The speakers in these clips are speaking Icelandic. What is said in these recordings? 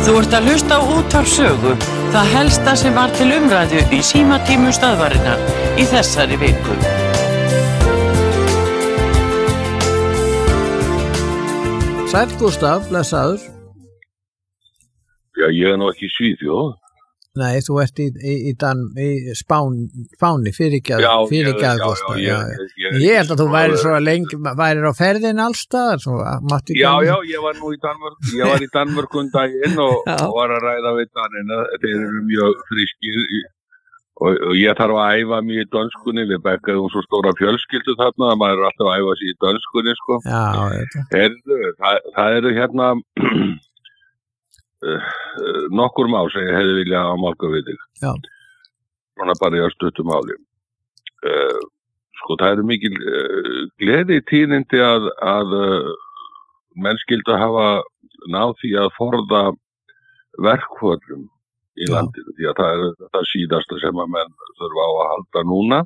Þú ert að hlusta á Útvarp Sögu, það helsta sem var til umræðu í símatímum stöðvarinnar í þessari viku. Sæll Gústaf, blessaður. Já, ég nú ekki í Svíþjóð. Nei, þú ert í Spáni, fyrirgæð Gústaf. Ég held að þú væri svo lengi, værir á ferðin allstaðar. Já, ég var nú í Danmörk, ég var í Danmörk daginn og var að ræða við Danina. Þeir eru mjög frískir og ég þarf að æfa mig í dönskunni. Við bekkaðum svo stóra fjölskyldu þarna að maður er alltaf að æfa sig í dönskunni, sko. Já, það eru hérna... nokkur mál sem ég hefði viljað ámálga við þig. Já. Svona bara í stuttu máli. Sko, það eru mikil gleði tíðindi að menn skyldu hafa náð því að forða verkföllum í landinu, því að það er það síðasta sem að menn þurfa á að halda núna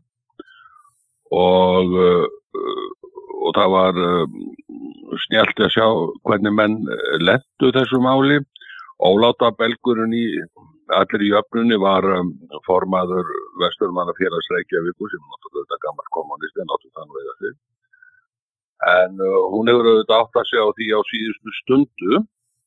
og það var snjallt að sjá hvernig menn lentu þessu máli. Óláta belgurinn allir í jöfnunni var formaður Vesturmannafélags Reykjavíkur sem náttúrulega þetta gammal kommunisti en náttúrulega þannig vega sig. En hún hefur auðvitað átt að segja á því á síðustu stundu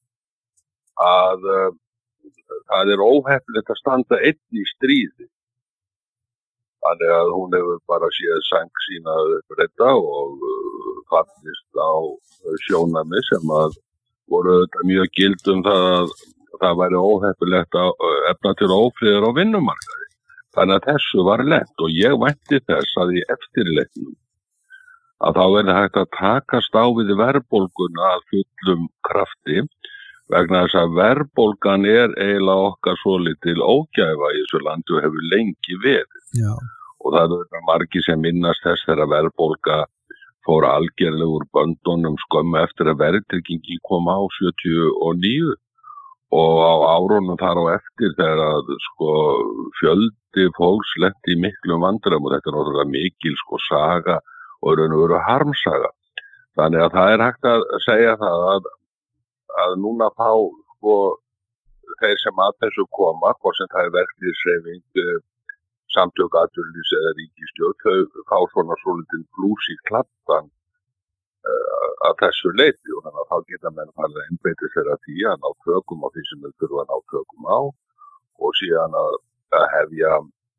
að það er óheppilegt að standa einn í stríði. Þannig að hún hefur bara séð sæng sína uppræta og fallist á sjónarmið sem að voru þetta mjög gildum það að það væri óheppilegt að efna til ófriðar á vinnumarkaði. Þannig að þessu var lent og ég vænti þess að í eftirleiknum að þá verði hægt að takast á við verðbólguna að fullum krafti vegna þess að verðbólgan er eiginlega okkar svolítil ógæfa í þessu landi og hefur lengi verið. Já. Og það eru margir sem minnast þess þegar verðbólga fór algerlega úr böndunum skömmu eftir að verðtryggingi kom á 79 og á árunum þar á eftir þegar að sko fjöldi fólks lenti í miklum vandræðum og þetta er náttúrulega mikil sko saga og raun og veru harmsaga. Þannig að það er hægt að segja það að núna fá sko þeir sem að þessu koma, hvort sem það er verkefnishreyfing, samtök atvinnulífs eða ríkisstjórn, þau fá svona svolítið blús í kladdan að þessu leyti og þannig að þá geta menn farið að einbeita sér að því að ná tökum á því sem þau þurfa að ná tökum á og síðan að hefja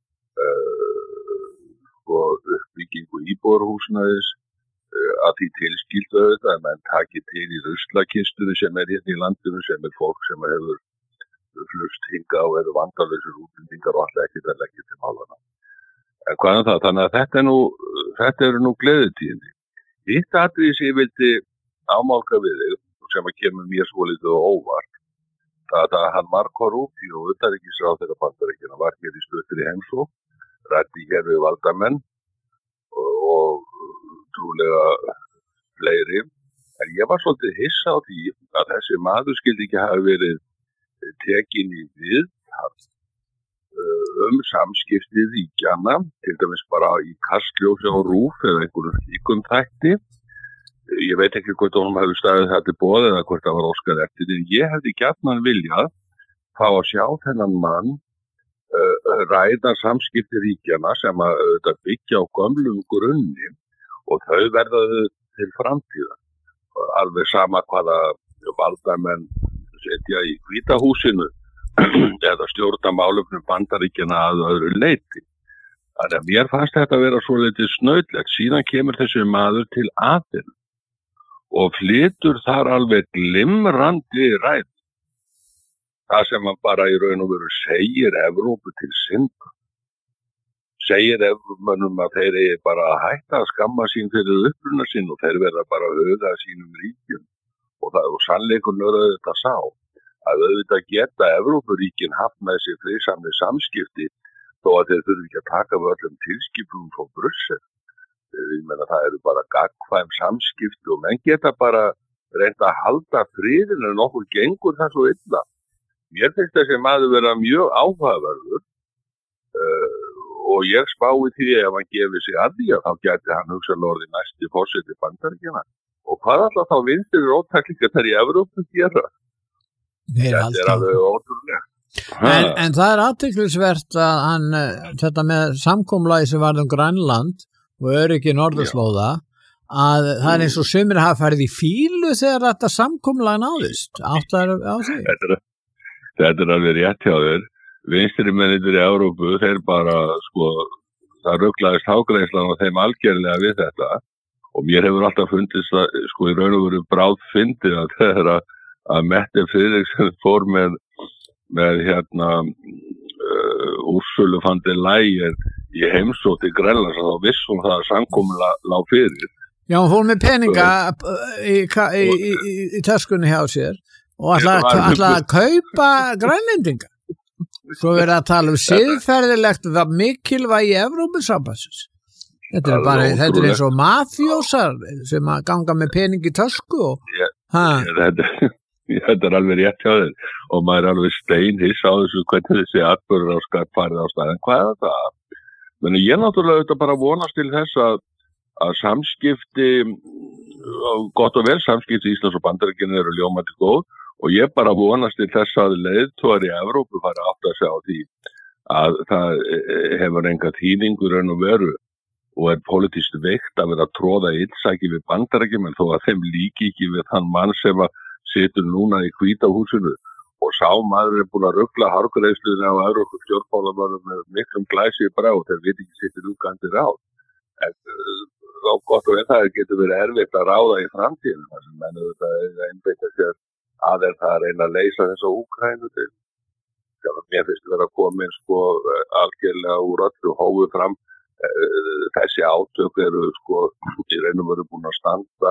sko uppbyggingu íbúðarhúsnæðis að því tilskildu auðvitað að menn taki til í ruslakistunni sem er hérna í landinu sem er fólk sem hefur flust hinga og eru vandalausir útlendingar og alltaf ekki að leggja til málana. En hvað er það? Þannig að þetta eru nú gleðitíðindi. Hitt atriði sem ég vildi ámálga við þig, sem að kemur mér svolítið og óvart, það að hann Marco Rubio, utanríkisráðherra Bandaríkjanna, var hér í stuttur í heimsókn, ræddi hér við valdamenn og trúlega fleiri. En ég var svolítið hissa á því að þessi maður skildi ekki hafa verið tekin í viðtal samskipti ríkjanna, til dæmis bara í Kastljósi á RÚV eða einhverjum slíkum þætti. Ég veit ekki hvort honum hefur staðið þetta í boði eða hvort það var óskað eftir því. Ég hefði gjarnan viljað fá að sjá þennan mann ræða samskipti ríkjanna sem að byggja á gömlum grunni og þau verða til framtíðar. Alveg sama hvaða valdamenn setja í Hvíta húsinu eða stjórna málefnum Bandaríkjanna að öðru leyti. Þannig að mér fannst þetta að vera svolítið snautlegt. Síðan kemur þessi maður til Aþenu og flytur þar alveg glimrandi ræðu. Það sem hann bara í raun og veru segir Evrópu til synda. Segir Evrópumönnum að þeir eigi bara að hætta að skamma sín fyrir uppruna sín og þeir verða bara að huga sínum ríkjum. Og sannleikurinn er auðvitað sá að auðvitað geta Evrópuríkin haft með sér friðsamleg samskipti þó að þeir þurfi ekki að taka við öllum tilskipunum frá Brussel. Ég meina það eru bara gagnkvæm samskipti og menn geta bara reynt að halda friðin en okkur gengur það svo illa. Mér finnst þessi maður vera mjög áhugaverður og ég spái því ef hann gefið sig að því að þá gæti hann hugsanlega orðið næsti forseti Bandaríkjanna. Og hvað alltaf þá vinstri róttæklingarnir í Evrópu gera? Þetta alveg ótrúlega. En það athyglisvert að hann, þetta með samkomulagi sem varð Grænland og öryggi norðurslóða, að það eins og sumir hafa farið í fílu þegar þetta samkomulag náðist. Áttar á því? Þetta alveg rétt hjá þér. Vinstri mennir í Evrópu, þeir bara, það ruglaðist hágreiðslan og þeim algjörlega við þetta. Og mér hefur alltaf fundist að, í raun og veru bráð fyndið að þegar að Mette Frederiksen fór með Ursulu von der Leyen í heimsótt í Grænlands, þá vissum það að samkomulag lá fyrir. Já, hún fór með peninga í töskunni hjá sér og ætlaði að kaupa grænlendinga. Svo verið að tala siðferðilegt mikilvægi Evrópusambandsins. Þetta er eins og mafjósar sem að ganga með pening í tösku. Þetta alveg rétt hjá þér og maður alveg steinhiss á þessu hvernig þessi atburður á skap farið á stað. En hvað það? Men ég náttúrulega þetta bara vonast til þess að samskipti, gott og vel samskipti Íslands og Bandaríkjanna eru ljómandi góð og ég bara vonast til þess að leiðtogar í Evrópu fara að átta sig á því að það hefur enga þýðingu raun og veru og pólitískt veikt að vera að tróða illsæki við Bandaríkjamenn þó að þeim líki ekki við þann mann sem að situr núna í Hvíta húsinu og sá maður búin að rugla hargreiðsluna á Evrópu stjórnmálamönnum með miklum glæsi í brá þeir veit ekki sittir útgandir á. En þá gott og vel það getur verið erfitt að ráða í framtíðinu þar sem menn auðvitað einbeita sér að það að reyna að leysa þessa Úkraínu til. Mér finnst vera að koma algjörlega úr öllu hófu fram. Þessi átök eru í raun og veru búin að standa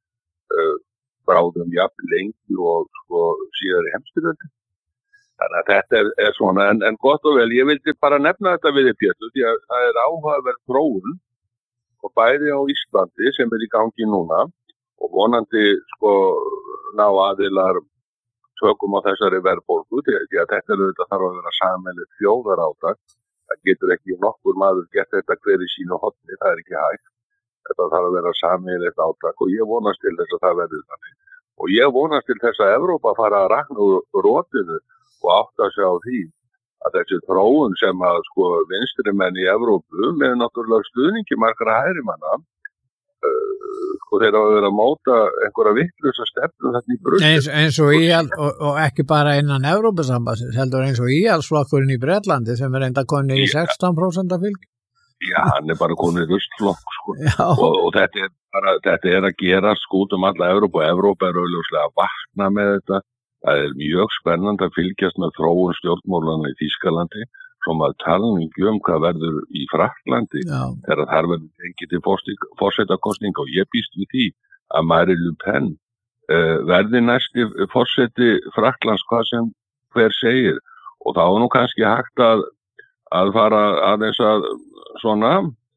bráðum jafn lengi og síðar í heimsstyrjöldinni. Þannig að þetta er svona, en gott og vel, ég vildi bara nefna þetta við þér, Pétur, því að það er áhugaverð þróun og bæði á Íslandi sem er í gangi núna og vonandi ná aðilar tökum á þessari verðbólgu, því að þetta þarf að vera sameiginlegt þjóðarátak. Það getur ekki nokkur maður gert þetta hver í sínu horni, það er ekki hægt. Þetta þarf að vera sameiginlegt átak og ég vonast til þess að það verður þannig. Og ég vonast til þess að Evrópa fara að rakna úr rotinu og átta sig á því að þessi þróun sem að vinstrimenn í Evrópu með náttúrulega stuðningi margra hægrimanna þeir hafa verið að móta einhverja vitlausa stefnu þetta í Brussel. Eins og og ekki bara innan Evrópusambandsins, heldur eins og íhaldsflokkurinn í Bretlandi sem er enda konið í 16% af fylgi. Já, hann er bara konið í rustflokk og þetta er að gera út alla Evrópu og Evrópa er auðvitað að vakna með þetta. Það er mjög spennandi að fylgjast með þróun stjórnmálana í Þýskalandi svo maður tala hvað verður í Frakklandi þegar þar verður tengið til forsetakosninga og ég býst við því að Marine Le Pen verði næsti forseti Frakklands hvað sem hver segir og þá er nú kannski hægt að fara aðeins að svona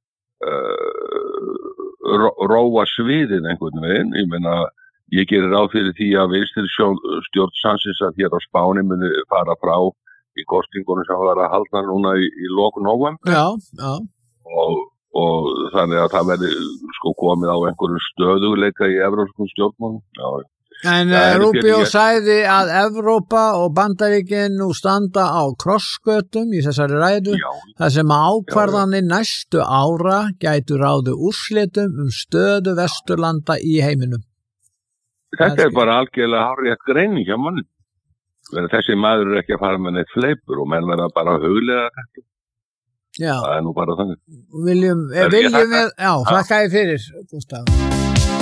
róa sviðin einhvern veginn, ég meina ég gerir ráð fyrir því að vinstri stjórn sannsins að hér á Spáni muni fara frá í kosningunum sem var að halda núna í lok nóvember. Já. Og þannig að það verði komið á einhverjum stöðugleika í evrópskum stjórnmálum. Já. En Rubio sagði að Evrópa og Bandaríkin nú standa á krossgötum í þessari ræðu, þar sem ákvarðanir næstu ára gætu ráðu úrslitum stöðu Vesturlanda í heiminum. Þetta er bara algjörlega hárrétt greining hjá manni. Þessi maður er ekki að fara með neitt fleipur og menn verða bara að huglega þetta. Já. Það er nú bara þannig. Viljum við, þakka ég fyrir, Gústaf.